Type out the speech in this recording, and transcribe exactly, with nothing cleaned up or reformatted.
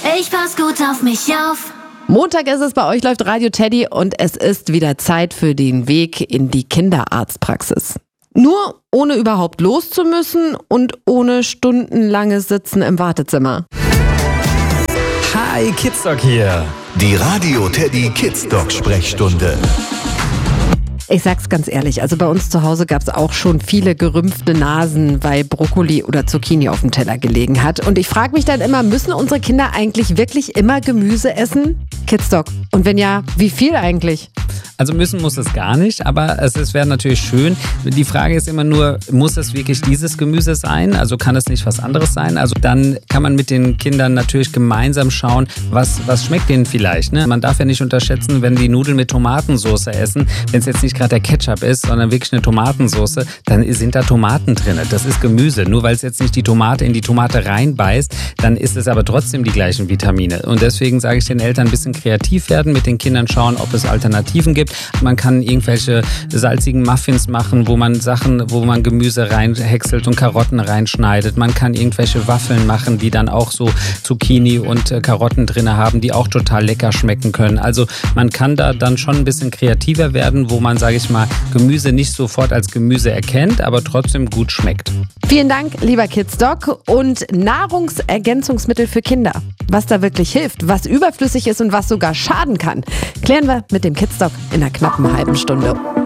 Ich pass gut auf mich auf. Montag ist es, bei euch läuft Radio Teddy und es ist wieder Zeit für den Weg in die Kinderarztpraxis. Nur ohne überhaupt los zu müssen und ohne stundenlanges Sitzen im Wartezimmer. Hi, Kidsdoc hier. Die Radio Teddy Kidsdoc Sprechstunde. Ich sag's ganz ehrlich, also bei uns zu Hause gab's auch schon viele gerümpfte Nasen, weil Brokkoli oder Zucchini auf dem Teller gelegen hat. Und ich frage mich dann immer, müssen unsere Kinder eigentlich wirklich immer Gemüse essen? Kidsdoc. Und wenn ja, wie viel eigentlich? Also müssen muss es gar nicht, aber es, es wäre natürlich schön. Die Frage ist immer nur, muss es wirklich dieses Gemüse sein? Also kann es nicht was anderes sein? Also dann kann man mit den Kindern natürlich gemeinsam schauen, was, was schmeckt denen vielleicht. Ne? Man darf ja nicht unterschätzen, wenn die Nudeln mit Tomatensauce essen, wenn es jetzt nicht gerade der Ketchup ist, sondern wirklich eine Tomatensauce, dann sind da Tomaten drin. Das ist Gemüse. Nur weil es jetzt nicht die Tomate in die Tomate reinbeißt, dann ist es aber trotzdem die gleichen Vitamine. Und deswegen sage ich den Eltern, ein bisschen kreativ werden, mit den Kindern schauen, ob es Alternativen gibt. Man kann irgendwelche salzigen Muffins machen, wo man Sachen, wo man Gemüse reinhäckselt und Karotten reinschneidet. Man kann irgendwelche Waffeln machen, die dann auch so Zucchini und Karotten drin haben, die auch total lecker schmecken können. Also man kann da dann schon ein bisschen kreativer werden, wo man, sage ich mal, Gemüse nicht sofort als Gemüse erkennt, aber trotzdem gut schmeckt. Vielen Dank, lieber Kidsdoc. Und Nahrungsergänzungsmittel für Kinder. Was da wirklich hilft, was überflüssig ist und was sogar schaden kann, klären wir mit dem Kidsdoc in einer knappen halben Stunde.